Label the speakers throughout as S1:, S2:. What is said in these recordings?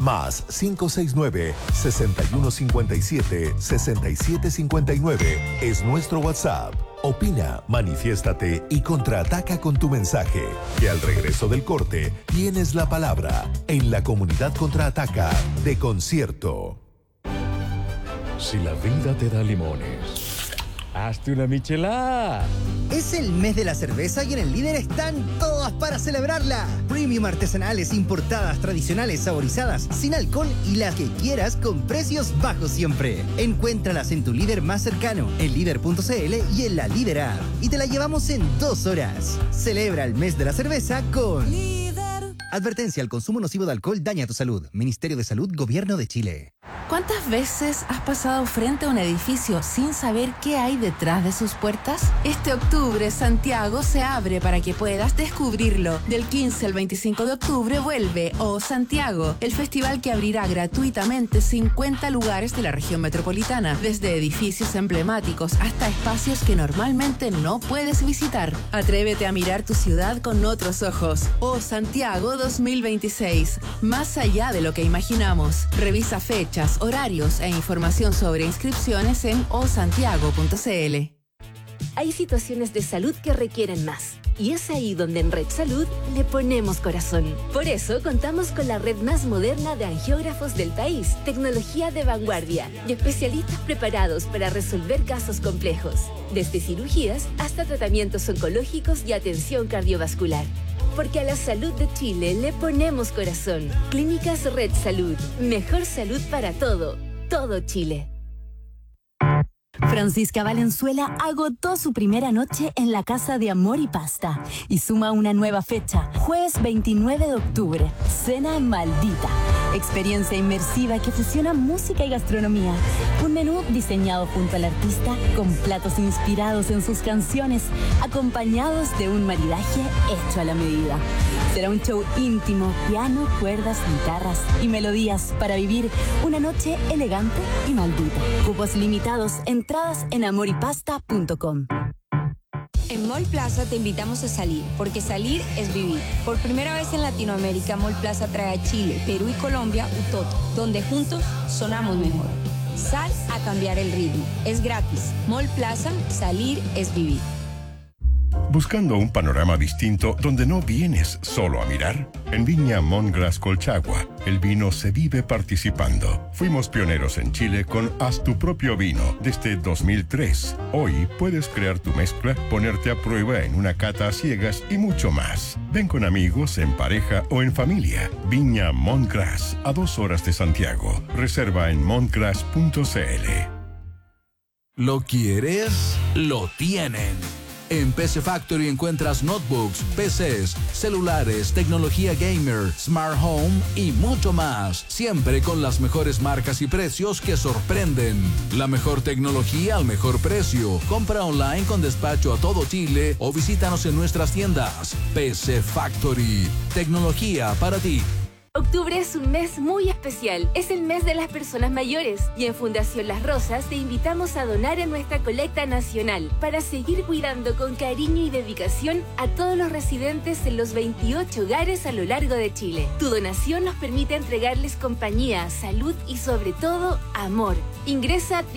S1: Más 569-6157-6759 es nuestro WhatsApp. Opina, manifiéstate y contraataca con tu mensaje. Que al regreso del corte tienes la palabra en la Comunidad Contraataca de Concierto.
S2: Si la vida te da limones, hazte una michelada.
S3: Es el mes de la cerveza y en el Líder están todas para celebrarla. Premium artesanales, importadas, tradicionales, saborizadas, sin alcohol y las que quieras con precios bajos siempre. Encuéntralas en tu Líder más cercano, en líder.cl y en la Líder App. Y te la llevamos en 2 horas. Celebra el mes de la cerveza con Líder. Advertencia: el consumo nocivo de alcohol daña tu salud. Ministerio de Salud, Gobierno de Chile.
S4: ¿Cuántas veces has pasado frente a un edificio sin saber qué hay detrás de sus puertas? Este octubre, Santiago se abre para que puedas descubrirlo. Del 15 al 25 de octubre vuelve O Santiago, el festival que abrirá gratuitamente 50 lugares de la región metropolitana, desde edificios emblemáticos hasta espacios que normalmente no puedes visitar. Atrévete a mirar tu ciudad con otros ojos. O Santiago 2026, más allá de lo que imaginamos. Revisa fechas, horarios e información sobre inscripciones en osantiago.cl.
S5: Hay situaciones de salud que requieren más. Y es ahí donde en Red Salud le ponemos corazón. Por eso contamos con la red más moderna de angiógrafos del país, tecnología de vanguardia y especialistas preparados para resolver casos complejos, desde cirugías hasta tratamientos oncológicos y atención cardiovascular. Porque a la salud de Chile le ponemos corazón. Clínicas Red Salud. Mejor salud para todo Chile.
S6: Francisca Valenzuela agotó su primera noche en la Casa de Amor y Pasta y suma una nueva fecha, jueves 29 de octubre, Cena Maldita. Experiencia inmersiva que fusiona música y gastronomía. Un menú diseñado junto al artista con platos inspirados en sus canciones, acompañados de un maridaje hecho a la medida. Será un show íntimo, piano, cuerdas, guitarras y melodías para vivir una noche elegante y maldita. Cupos limitados, entradas en amorypasta.com.
S7: En Mall Plaza te invitamos a salir, porque salir es vivir. Por primera vez en Latinoamérica, Mall Plaza trae a Chile, Perú y Colombia Utoto, donde juntos sonamos mejor. Sal a cambiar el ritmo. Es gratis. Mall Plaza, salir es vivir.
S8: ¿Buscando un panorama distinto donde no vienes solo a mirar? En Viña Montgras Colchagua, el vino se vive participando. Fuimos pioneros en Chile con Haz tu propio vino desde 2003. Hoy puedes crear tu mezcla, ponerte a prueba en una cata a ciegas y mucho más. Ven con amigos, en pareja o en familia. Viña Montgras, a 2 horas de Santiago. Reserva en montgras.cl.
S9: ¿Lo quieres? Lo tienen. En PC Factory encuentras notebooks, PCs, celulares, tecnología gamer, smart home y mucho más. Siempre con las mejores marcas y precios que sorprenden. La mejor tecnología al mejor precio. Compra online con despacho a todo Chile o visítanos en nuestras tiendas. PC Factory. Tecnología para ti.
S5: Octubre es un mes muy especial. Es el mes de las personas mayores. Y en Fundación Las Rosas te invitamos a donar en nuestra colecta nacional para seguir cuidando con cariño y dedicación a todos los residentes en los 28 hogares a lo largo de Chile. Tu donación nos permite entregarles compañía, salud y sobre todo, amor. Ingresa a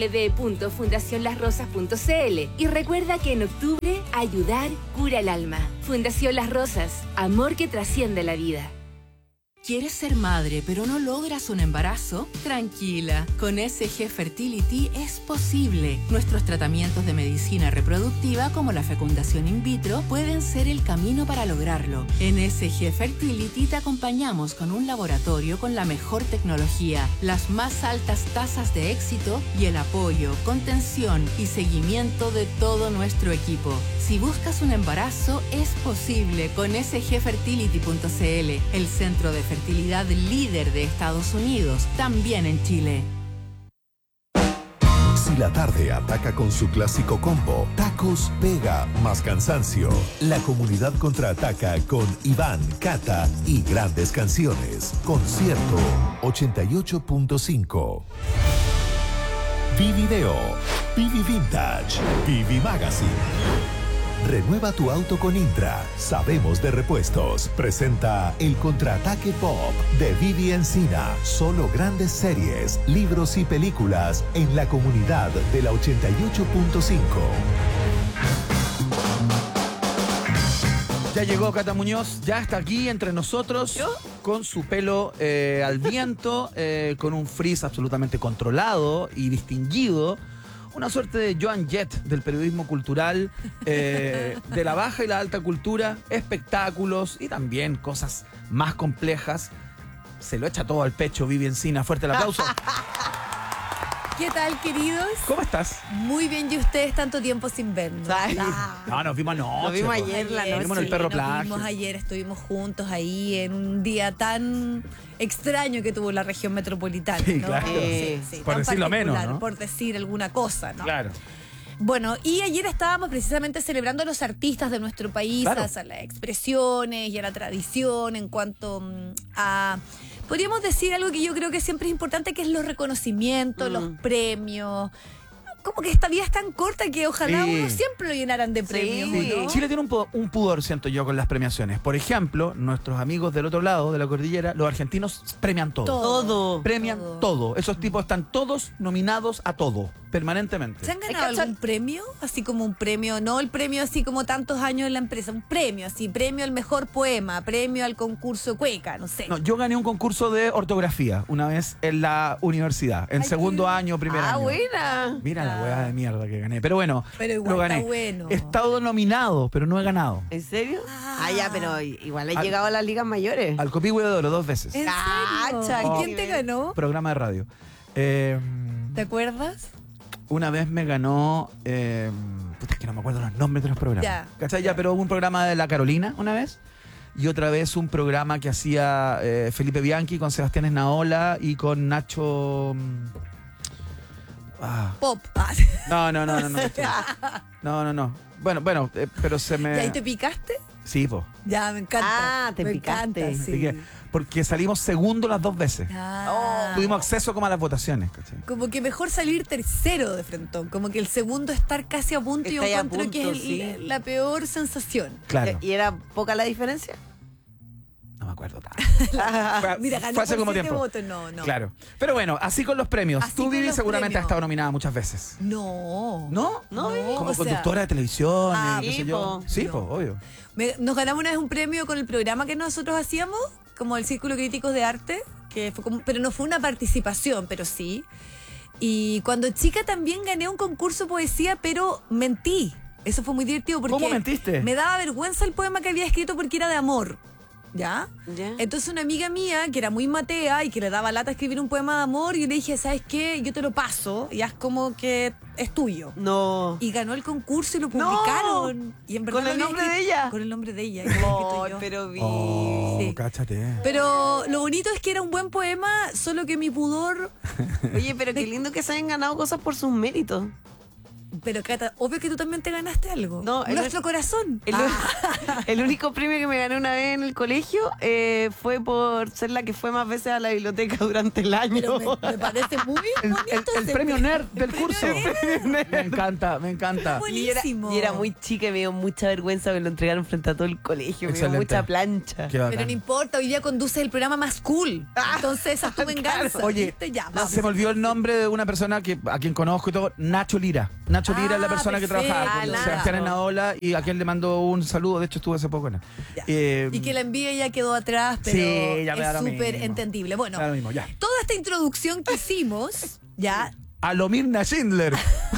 S5: www.fundacionlasrosas.cl y recuerda que en octubre, ayudar cura el alma. Fundación Las Rosas, amor que trasciende la vida.
S4: ¿Quieres ser madre pero no logras un embarazo? Tranquila, con SG Fertility es posible. Nuestros tratamientos de medicina reproductiva como la fecundación in vitro pueden ser el camino para lograrlo. En SG Fertility te acompañamos con un laboratorio con la mejor tecnología, las más altas tasas de éxito y el apoyo, contención y seguimiento de todo nuestro equipo. Si buscas un embarazo, es posible con sgfertility.cl, el centro de fertilidad líder de Estados Unidos, también en Chile.
S1: Si la tarde ataca con su clásico combo, tacos, pega, más cansancio. La Comunidad Contraataca con Iván, Cata y grandes canciones. Concierto 88.5. Vivideo, Vivi Vintage, Vivi Magazine. Renueva tu auto con Intra. Sabemos de repuestos. Presenta el Contraataque Pop de Vivi Encina. Solo grandes series, libros y películas en la comunidad de la 88.5.
S10: Ya llegó Cata Muñoz, ya está aquí entre nosotros.
S11: ¿Yo?
S10: Con su pelo al viento, con un frizz absolutamente controlado y distinguido. Una suerte de Joan Jett del periodismo cultural, de la baja y la alta cultura, espectáculos y también cosas más complejas. Se lo echa todo al pecho Vivi Encina. Fuerte el aplauso.
S11: ¿Qué tal, queridos?
S10: ¿Cómo estás?
S11: Muy bien, ¿y ustedes tanto tiempo sin vernos?
S10: No, nos vimos anoche.
S12: Nos vimos ayer la noche.
S10: Nos vimos en el Perro Plagio.
S11: Nos vimos ayer, estuvimos juntos ahí en un día tan extraño que tuvo la región metropolitana.
S10: Sí,
S11: ¿no?
S10: claro.
S11: Sí,
S10: Por
S11: tan
S10: decirlo menos,
S11: particular,
S10: ¿no?
S11: por decir alguna cosa, ¿no?
S10: Claro.
S11: Bueno, y ayer estábamos precisamente celebrando a los artistas de nuestro país,
S10: Claro.
S11: a las expresiones y a la tradición en cuanto a... Podríamos decir algo que yo creo que siempre es importante, que es los reconocimientos, los premios. Como que esta vida es tan corta que ojalá
S10: Sí.
S11: uno siempre lo llenaran de premios, ¿no?
S10: Chile tiene un pudor, siento yo, con las premiaciones. Por ejemplo, nuestros amigos del otro lado de la cordillera, los argentinos premian todo.
S12: Todo.
S10: Premian todo. Esos tipos están todos nominados a todo, permanentemente.
S11: ¿Se han ganado algún premio? Así como un premio, no el premio así como tantos años en la empresa, un premio así, premio al mejor poema, premio al concurso cueca, no sé.
S10: No, yo gané un concurso de ortografía una vez en la universidad, en segundo año, primer año.
S12: Buena.
S10: Mira la weá de mierda que gané. Pero bueno,
S11: Pero igual
S10: lo gané.
S11: está bueno.
S10: He estado nominado, pero no he ganado.
S12: ¿En serio? Ya, pero igual he
S10: Al-
S12: llegado a las ligas mayores.
S10: Al Copihue de Oro 2 veces.
S11: ¿En serio?
S12: Cacha,
S11: ¿Y
S10: qué
S11: quién te
S12: nivel.
S11: ganó?
S10: Programa de radio.
S11: ¿Te acuerdas?
S10: Una vez me ganó. Puta, es que no me acuerdo los nombres de los programas.
S11: Ya.
S10: ¿Cachai? Ya, pero hubo un programa de La Carolina una vez. Y otra vez un programa que hacía Felipe Bianchi con Sebastián Esnaola y con Nacho.
S11: Pop.
S10: No. Bueno, pero se me.
S11: ¿Y ahí te picaste?
S10: Sí, po.
S11: Ya, me encanta.
S12: Te
S11: me
S12: picaste.
S11: encanta,
S10: Así
S11: sí.
S10: que- porque salimos segundo las 2 veces. Tuvimos acceso como a las votaciones, ¿cachai?
S11: Como que mejor salir tercero de frentón. Como que el segundo estar casi a punto y yo
S12: Está ahí a
S11: encuentro que
S12: punto,
S11: es
S12: sí.
S11: la peor sensación.
S10: Claro.
S12: ¿Y era poca la diferencia?
S10: No me acuerdo tanto.
S11: Mira, ganó
S10: Fue hace
S11: por
S10: como
S11: 7
S10: tiempo.
S11: votos. No.
S10: Claro. Pero bueno, así con los premios.
S11: Así
S10: Tú,
S11: con
S10: Vivi,
S11: los
S10: seguramente
S11: premios.
S10: has estado nominada muchas veces.
S11: No.
S10: ¿No?
S12: No,
S10: Como
S11: o sea,
S10: conductora de televisión, qué
S12: sí,
S10: sé yo.
S12: po.
S10: Sí,
S11: No.
S10: po, obvio.
S11: Nos ganamos una vez un premio con el programa que nosotros hacíamos, como el Círculo Críticos de Arte, que fue pero no fue una participación, pero sí. Y cuando chica también gané un concurso de poesía, pero mentí. Eso fue muy divertido porque
S10: ¿Cómo mentiste?
S11: me daba vergüenza el poema que había escrito porque era de amor. ¿Ya?
S12: Ya.
S11: Entonces una amiga mía, que era muy matea y que le daba lata escribir un poema de amor, y yo le dije, ¿sabes qué? Yo te lo paso y haz como que es tuyo.
S12: No.
S11: Y ganó el concurso y lo publicaron. Y en verdad
S12: ¿Con el
S11: lo había
S12: nombre de
S11: escrito-
S12: ella?
S11: Con el nombre de ella. y lo había escrito yo.
S12: Pero vi.
S10: Oh,
S11: Sí.
S10: cáchate.
S11: Pero lo bonito es que era un buen poema, solo que mi pudor...
S12: Oye, pero qué lindo que se hayan ganado cosas por sus méritos.
S11: Pero Cata, obvio que tú también te ganaste algo.
S12: No,
S11: Nuestro corazón.
S12: El único premio que me gané una vez en el colegio fue por ser la que fue más veces a la biblioteca durante el año.
S11: Pero me parece muy bonito.
S10: El
S11: ese
S10: premio nerd del
S11: premio
S10: curso.
S11: nerd.
S10: Me encanta, me encanta.
S11: Buenísimo.
S12: Y era muy chica y me dio mucha vergüenza, me lo entregaron frente a todo el colegio, me dio
S10: Excelente.
S12: mucha plancha.
S10: Qué bacán.
S11: Pero no importa, hoy día conduces el programa más cool. Entonces esa es tu venganza.
S10: Oye,
S11: ¿viste? Ya, vamos.
S10: se me olvidó el nombre de una persona a quien conozco y todo, Nacho Lira. Nacho Lira es la persona que trabajaba con
S11: perfecto.
S10: Sebastián Esnaola y a quien le mando un saludo. De hecho, estuve hace poco con él.
S11: Ya.
S10: Eh,
S11: Y que la envidia ya quedó atrás, pero
S10: Sí, ya me da
S11: es
S10: lo
S11: súper
S10: mismo.
S11: entendible. Bueno,
S10: da lo mismo, ya.
S11: toda esta introducción que hicimos, ya.
S10: A lo Mirna Schindler.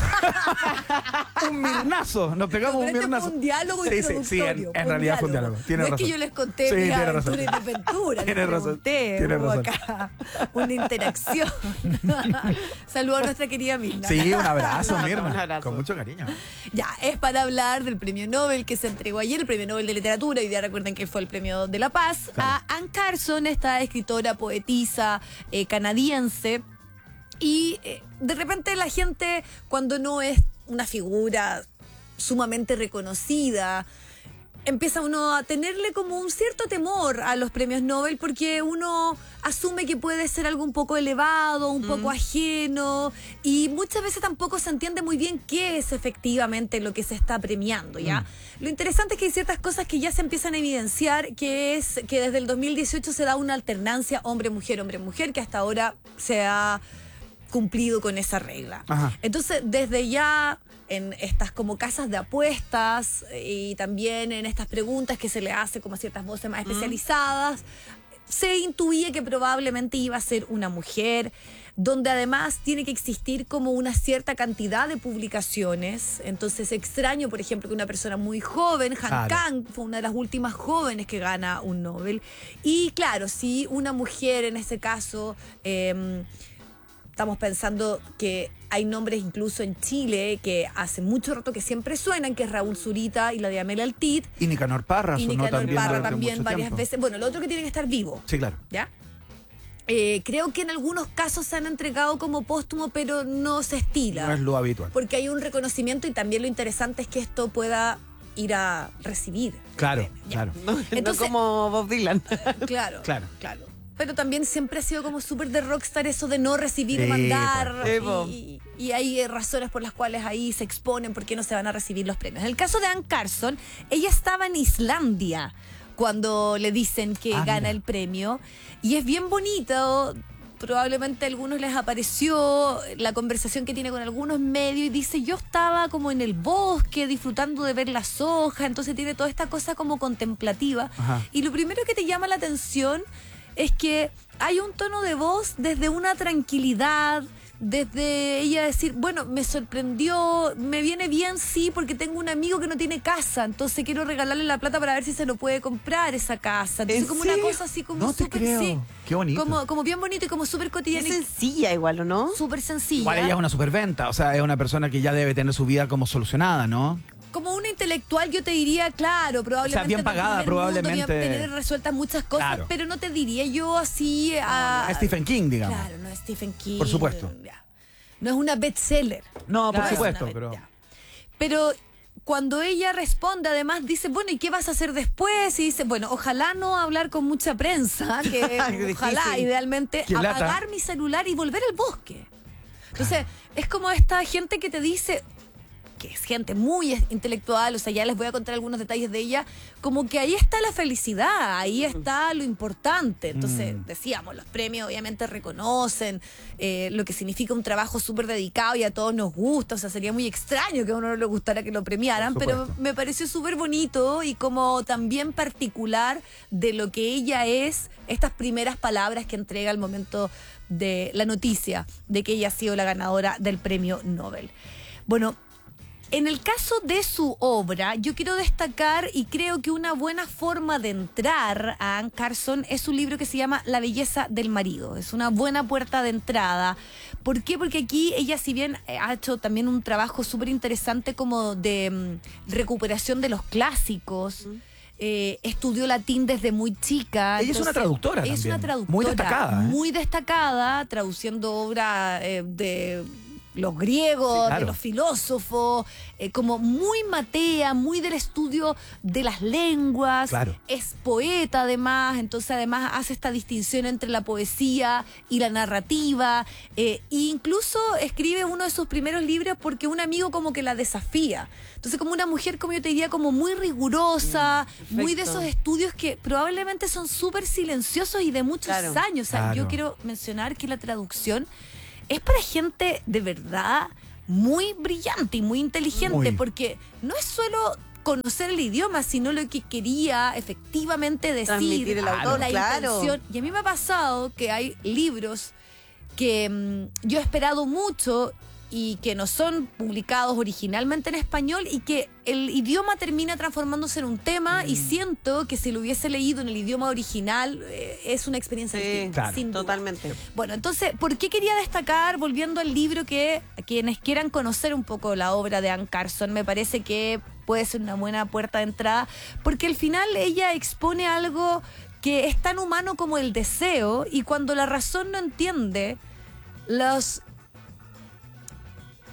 S10: Un mirnazo. Nos pegamos un
S11: Pero este
S10: mirnazo.
S11: fue un diálogo
S10: Sí,
S11: introductorio.
S10: en realidad fue un diálogo. Tienes
S11: No
S10: razón.
S11: es que yo les conté
S10: Sí,
S11: mis
S10: tienes razón.
S11: aventuras de aventura.
S10: Tienes
S11: les
S10: razón.
S11: pregunté,
S10: Tienes
S11: hubo
S10: razón.
S11: acá una interacción. Saludos a nuestra querida Mirna.
S10: Sí, un abrazo, Mirna.
S12: Un abrazo.
S10: Con mucho cariño.
S11: Ya, es para hablar del premio Nobel que se entregó ayer, el premio Nobel de Literatura. Hoy día recuerden que fue el premio de la paz.
S10: Claro.
S11: A Anne Carson, esta escritora, poetisa canadiense. Y de repente la gente, cuando no es una figura sumamente reconocida, empieza uno a tenerle como un cierto temor a los premios Nobel porque uno asume que puede ser algo un poco elevado, un poco ajeno, y muchas veces tampoco se entiende muy bien qué es efectivamente lo que se está premiando, ¿ya? Lo interesante es que hay ciertas cosas que ya se empiezan a evidenciar, que es que desde el 2018 se da una alternancia hombre-mujer, que hasta ahora se ha cumplido con esa regla.
S10: Ajá.
S11: Entonces, desde ya en estas como casas de apuestas y también en estas preguntas que se le hace como a ciertas voces más especializadas, se intuía que probablemente iba a ser una mujer, donde además tiene que existir como una cierta cantidad de publicaciones. Entonces, extraño, por ejemplo, que una persona muy joven, Han Kang, fue una de las últimas jóvenes que gana un Nobel. Y claro, si una mujer en ese caso... estamos pensando que hay nombres incluso en Chile que hace mucho rato que siempre suenan, que es Raúl Zurita y la de Amel Altit.
S10: Y Nicanor Parra
S11: Y
S10: sonó
S11: Nicanor
S10: también
S11: Parra
S10: durante
S11: también
S10: mucho
S11: varias
S10: tiempo.
S11: veces. Bueno, lo otro que tiene que estar vivo.
S10: Sí, claro.
S11: ¿Ya? Creo que en algunos casos se han entregado como póstumo, pero no se estila.
S10: No es lo habitual.
S11: Porque hay un reconocimiento y también lo interesante es que esto pueda ir a recibir.
S10: Claro, claro.
S11: Entonces,
S12: no como Bob Dylan.
S11: Claro,
S10: Claro.
S11: claro. Pero también siempre ha sido como súper de rockstar eso de no recibir y
S10: Sí,
S11: mandar.
S12: po.
S11: Y hay razones por las cuales ahí se exponen por qué no se van a recibir los premios. En el caso de Ann Carson, ella estaba en Islandia cuando le dicen que gana
S10: mira.
S11: el premio. Y es bien bonito. Probablemente a algunos les apareció la conversación que tiene con algunos medios y dice, yo estaba como en el bosque disfrutando de ver las hojas, entonces tiene toda esta cosa como contemplativa.
S10: Ajá.
S11: Y lo primero que te llama la atención es que hay un tono de voz desde una tranquilidad, desde ella decir, bueno, me sorprendió, me viene bien, sí, porque tengo un amigo que no tiene casa, entonces quiero regalarle la plata para ver si se lo puede comprar esa casa. Entonces
S12: ¿En
S11: como
S12: serio?
S11: una cosa así como
S10: No te
S11: súper,
S10: creo.
S11: sí,
S10: Qué bonito.
S11: como bien bonito y como súper
S12: Es
S11: cotidiano. y
S12: sencilla igual, ¿o no?
S11: súper sencilla.
S10: Igual ella es una superventa, o sea, es una persona que ya debe tener su vida como solucionada, ¿no?
S11: Como una intelectual yo te diría, claro, probablemente
S10: bien
S11: del
S10: pagada,
S11: primer mundo,
S10: probablemente.
S11: bien tener resueltas muchas cosas,
S10: Claro.
S11: pero no te diría yo así a...
S10: A Stephen King, digamos.
S11: Claro, no es Stephen King.
S10: Por supuesto.
S11: Ya. No es una bestseller.
S10: No, por
S11: No es
S10: supuesto,
S11: una
S10: pero...
S11: ya. Pero cuando ella responde, además dice, bueno, ¿y qué vas a hacer después? Y dice, bueno, ojalá no hablar con mucha prensa, que ojalá,
S12: difícil.
S11: idealmente,
S10: Qué lata.
S11: apagar mi celular y volver al bosque. Entonces, es como esta gente que te dice, que es gente muy intelectual, o sea, ya les voy a contar algunos detalles de ella, como que ahí está la felicidad, ahí está lo importante. Entonces, decíamos, los premios obviamente reconocen lo que significa un trabajo súper dedicado y a todos nos gusta, o sea, sería muy extraño que a uno no le gustara que lo premiaran,
S10: Por
S11: pero
S10: supuesto.
S11: me pareció súper bonito y como también particular de lo que ella es, estas primeras palabras que entrega al momento de la noticia de que ella ha sido la ganadora del premio Nobel. Bueno, en el caso de su obra, yo quiero destacar y creo que una buena forma de entrar a Ann Carson es un libro que se llama La belleza del marido. Es una buena puerta de entrada. ¿Por qué? Porque aquí ella, si bien ha hecho también un trabajo súper interesante como de recuperación de los clásicos, estudió latín desde muy chica.
S10: Ella es una traductora
S11: Es
S10: también.
S11: una traductora.
S10: Muy destacada, ¿eh?
S11: Muy destacada, traduciendo obra de los griegos,
S10: Sí, claro.
S11: de los filósofos, como muy matea, muy del estudio de las lenguas.
S10: Claro.
S11: Es poeta además, entonces además hace esta distinción entre la poesía y la narrativa. E incluso escribe uno de sus primeros libros porque un amigo como que la desafía. Entonces como una mujer, como yo te diría, como muy rigurosa, muy de esos estudios que probablemente son súper silenciosos y de muchos
S12: Claro.
S11: años. O sea, yo
S10: Claro.
S11: quiero mencionar que la traducción es para gente de verdad muy brillante y muy inteligente,
S10: Muy.
S11: porque no es solo conocer el idioma, sino lo que quería efectivamente decir,
S12: Transmitir el autor,
S11: la
S12: claro.
S11: intención. Y a mí me ha pasado que hay libros que yo he esperado mucho y que no son publicados originalmente en español y que el idioma termina transformándose en un tema y siento que si lo hubiese leído en el idioma original es una experiencia
S12: Sí,
S11: distinta,
S10: claro.
S11: sin duda.
S12: Totalmente.
S11: Bueno, entonces, ¿por qué quería destacar, volviendo al libro, que a quienes quieran conocer un poco la obra de Ann Carson, me parece que puede ser una buena puerta de entrada, porque al final ella expone algo que es tan humano como el deseo, y cuando la razón no entiende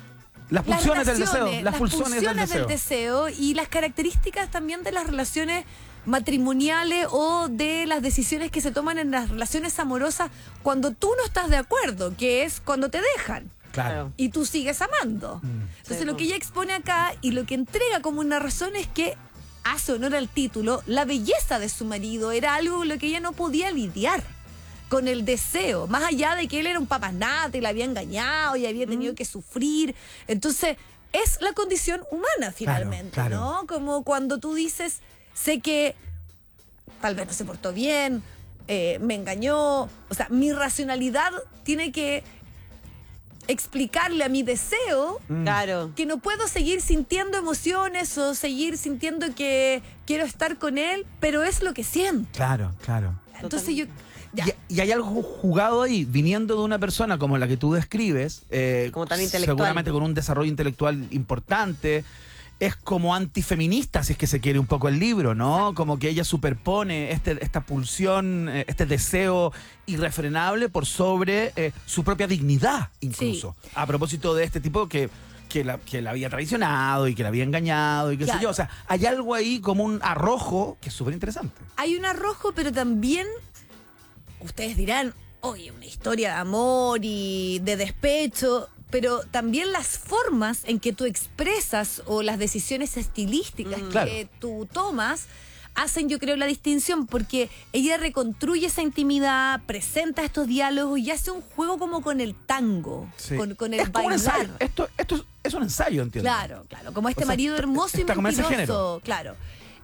S10: Las pulsiones del deseo.
S11: Las pulsiones del deseo y las características también de las relaciones matrimoniales o de las decisiones que se toman en las relaciones amorosas cuando tú no estás de acuerdo, que es cuando te dejan.
S10: Claro.
S11: Y tú sigues amando. Entonces lo que ella expone acá y lo que entrega como una razón es que hace honor al título, la belleza de su marido era algo con lo que ella no podía lidiar. Con el deseo, más allá de que él era un papanato y la había engañado y había tenido que sufrir. Entonces, es la condición humana finalmente,
S10: claro.
S11: ¿no? Como cuando tú dices, sé que tal vez no se portó bien, me engañó. O sea, mi racionalidad tiene que explicarle a mi deseo que no puedo seguir sintiendo emociones o seguir sintiendo que quiero estar con él, pero es lo que siento.
S10: Claro.
S11: Entonces yo...
S10: Y hay algo jugado ahí, viniendo de una persona como la que tú describes,
S12: como tan intelectual,
S10: seguramente con un desarrollo intelectual importante, es como antifeminista, si es que se quiere un poco el libro, ¿no? Como que ella superpone esta pulsión, este deseo irrefrenable por sobre su propia dignidad, incluso. Sí. A propósito de este tipo que la había traicionado y que la había engañado y qué sé yo. O sea, hay algo ahí como un arrojo que es súper interesante.
S11: Hay un arrojo, pero también... Ustedes dirán, oye, una historia de amor y de despecho, pero también las formas en que tú expresas o las decisiones estilísticas que tú tomas hacen, yo creo, la distinción, porque ella reconstruye esa intimidad, presenta estos diálogos y hace un juego como con el tango, con el bailar.
S10: Esto es un ensayo, entiendo.
S11: Claro, como este marido hermoso y mentiroso, claro.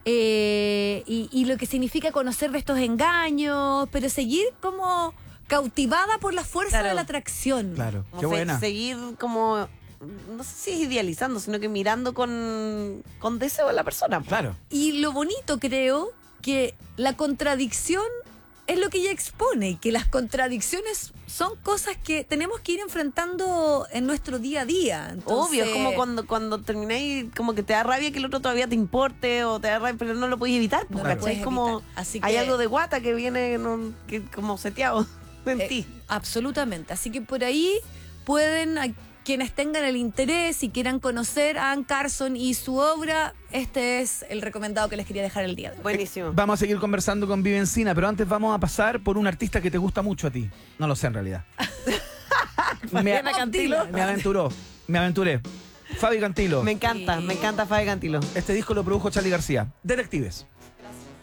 S11: Y lo que significa conocer de estos engaños, pero seguir como cautivada por la fuerza de la atracción.
S10: Claro, qué buena.
S12: Seguir como, no sé si es idealizando, sino que mirando con deseo a la persona.
S10: Claro.
S11: Y lo bonito, creo, que la contradicción es lo que ella expone, que las contradicciones son cosas que tenemos que ir enfrentando en nuestro día a día. Entonces,
S12: obvio, es como cuando termináis, como que te da rabia que el otro todavía te importe, o te da rabia, pero no lo podéis evitar.
S11: No lo puedes
S12: como
S11: evitar. Así
S12: hay
S11: que,
S12: algo de guata que viene que como seteado en ti.
S11: Absolutamente. Así que por ahí pueden... Quienes tengan el interés y quieran conocer a Anne Carson y su obra, este es el recomendado que les quería dejar el día de hoy.
S12: Buenísimo.
S10: Vamos a seguir conversando con Vivi Encina, pero antes vamos a pasar por un artista que te gusta mucho a ti. No lo sé en realidad. me aventuré. Fabi Cantilo.
S12: Me encanta Fabi Cantilo.
S10: Este disco lo produjo Charly García. Detectives.